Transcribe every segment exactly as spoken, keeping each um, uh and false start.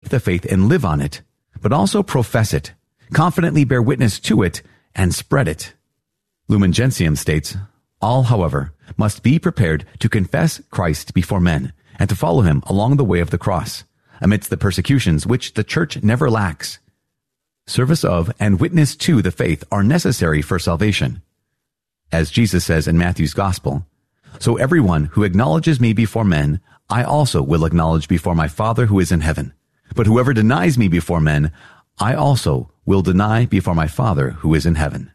keep the faith and live on it, but also profess it, confidently bear witness to it, and spread it. Lumen Gentium states, all, however, must be prepared to confess Christ before men and to follow him along the way of the cross, amidst the persecutions which the church never lacks. Service of and witness to the faith are necessary for salvation. As Jesus says in Matthew's Gospel, so everyone who acknowledges me before men, I also will acknowledge before my Father who is in heaven. But whoever denies me before men, I also will deny before my Father who is in heaven.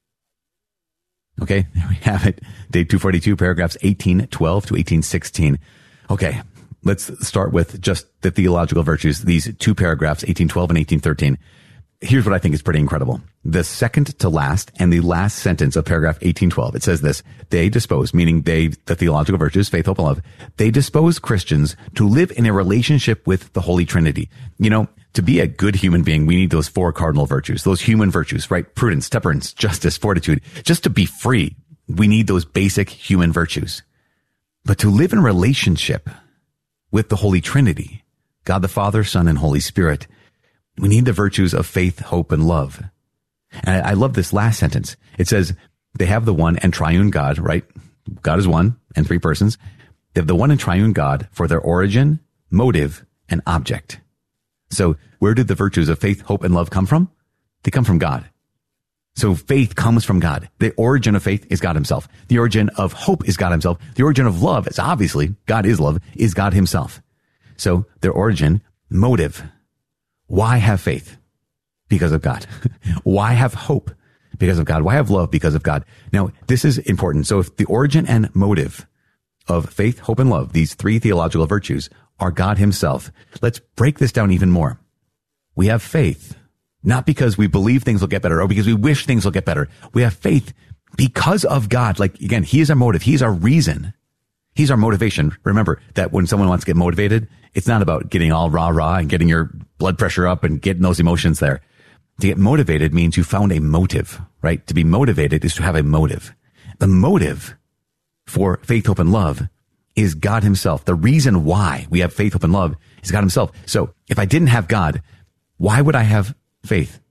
Okay, there we have it. Day two forty-two, paragraphs eighteen twelve to eighteen sixteen. Okay, let's start with just the theological virtues, these two paragraphs, eighteen twelve and eighteen thirteen. Here's what I think is pretty incredible. The second to last and the last sentence of paragraph eighteen twelve, it says this, they dispose, meaning they, the theological virtues, faith, hope, and love, they dispose Christians to live in a relationship with the Holy Trinity. You know, to be a good human being, we need those four cardinal virtues, those human virtues, right? Prudence, temperance, justice, fortitude. Just to be free, we need those basic human virtues. But to live in relationship with the Holy Trinity, God the Father, Son, and Holy Spirit, we need the virtues of faith, hope, and love. And I love this last sentence. It says they have the one and triune God, right? God is one and three persons. They have the one and triune God for their origin, motive, and object. So where did the virtues of faith, hope, and love come from? They come from God. So faith comes from God. The origin of faith is God himself. The origin of hope is God himself. The origin of love is obviously, God is love, is God himself. So their origin, motive. Why have faith? Because of God. Why have hope? Because of God. Why have love? Because of God. Now, this is important. So if the origin and motive of faith, hope, and love, these three theological virtues, are God himself, let's break this down even more. We have faith, not because we believe things will get better or because we wish things will get better. We have faith because of God. Like, again, he is our motive. He's our reason. He's our motivation. Remember that when someone wants to get motivated, it's not about getting all rah rah and getting your blood pressure up and getting those emotions there. To get motivated means you found a motive, right? To be motivated is to have a motive. The motive for faith, hope, and love is God himself. The reason why we have faith, hope, and love is God himself. So if I didn't have God, why would I have faith?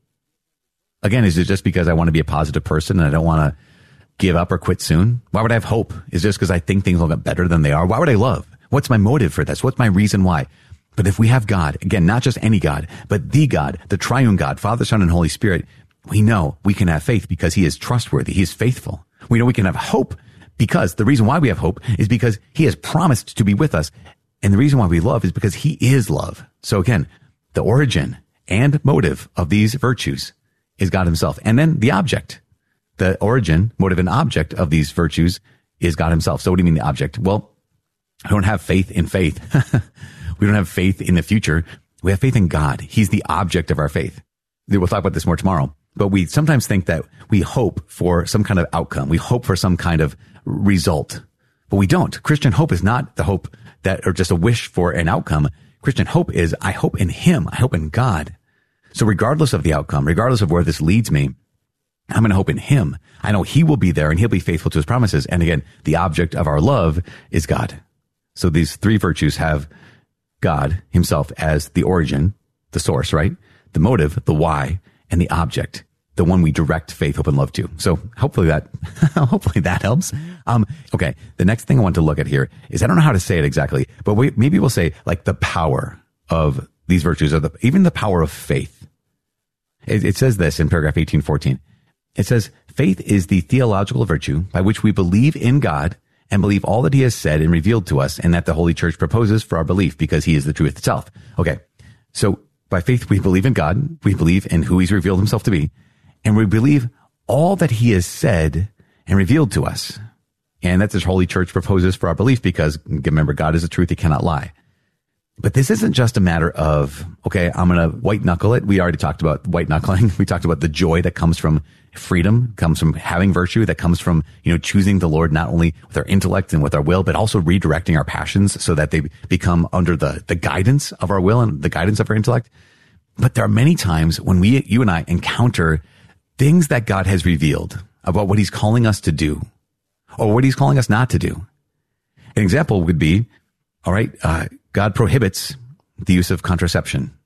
Again, is it just because I want to be a positive person and I don't want to give up or quit soon? Why would I have hope? Is it just because I think things will get better than they are? Why would I love? What's my motive for this? What's my reason why? But if we have God, again, not just any God, but the God, the triune God, Father, Son, and Holy Spirit, we know we can have faith because he is trustworthy. He is faithful. We know we can have hope because the reason why we have hope is because he has promised to be with us. And the reason why we love is because he is love. So again, the origin and motive of these virtues is God himself. And then the object, the origin, motive, and object of these virtues is God himself. So what do you mean the object? Well, I don't have faith in faith. We don't have faith in the future. We have faith in God. He's the object of our faith. We'll talk about this more tomorrow. But we sometimes think that we hope for some kind of outcome. We hope for some kind of result. But we don't. Christian hope is not the hope that, or just a wish for an outcome. Christian hope is, I hope in him. I hope in God. So regardless of the outcome, regardless of where this leads me, I'm going to hope in him. I know he will be there and he'll be faithful to his promises. And again, the object of our love is God. So these three virtues have God himself as the origin, the source, right? The motive, the why, and the object, the one we direct faith, hope, and love to. So hopefully that, hopefully that helps. Um, okay. The next thing I want to look at here is, I don't know how to say it exactly, but we, maybe we'll say like the power of these virtues, or the, even the power of faith. It, it says this in paragraph eighteen fourteen. It says, faith is the theological virtue by which we believe in God and believe all that he has said and revealed to us, and that the Holy Church proposes for our belief because he is the truth itself. Okay. So by faith, we believe in God. We believe in who he's revealed himself to be, and we believe all that he has said and revealed to us. And that the Holy Church proposes for our belief because, remember, God is the truth. He cannot lie. But this isn't just a matter of, okay, I'm going to white knuckle it. We already talked about white knuckling. We talked about the joy that comes from freedom, comes from having virtue, that comes from, you know, choosing the Lord, not only with our intellect and with our will, but also redirecting our passions so that they become under the, the guidance of our will and the guidance of our intellect. But there are many times when we, you and I, encounter things that God has revealed about what he's calling us to do or what he's calling us not to do. An example would be, all right, uh, God prohibits the use of contraception.